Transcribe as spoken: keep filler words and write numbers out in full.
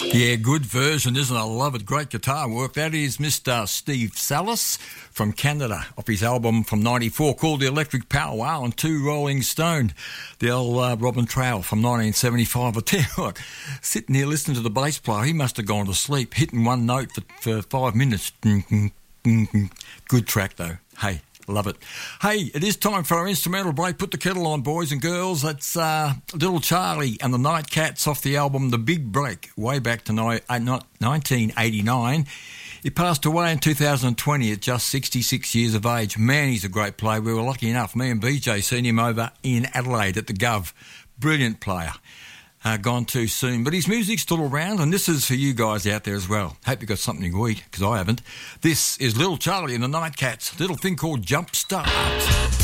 Yeah, good version, isn't it? I love it. Great guitar work. That is Mister Steve Salis from Canada, off his album from ninety-four called The Electric Power Wow, and two Rolling Stone, the old uh, Robin Trail from nineteen seventy-five. I tell you what, sitting here listening to the bass player, he must have gone to sleep, hitting one note for, for five minutes. Good track, though. Hey. Love it. Hey, it is time for our instrumental break. Put the kettle on, boys and girls. That's uh, Little Charlie and the Nightcats off the album The Big Break, way back to ni- uh, nineteen eighty-nine. He passed away in two thousand twenty at just sixty-six years of age. Man, he's a great player. We were lucky enough, me and B J, seen him over in Adelaide at the Gov. Brilliant player. Uh, gone too soon, but his music's still around, and this is for you guys out there as well. Hope you got something to eat, because I haven't. This is Little Charlie and the Nightcats, little thing called Jump Start.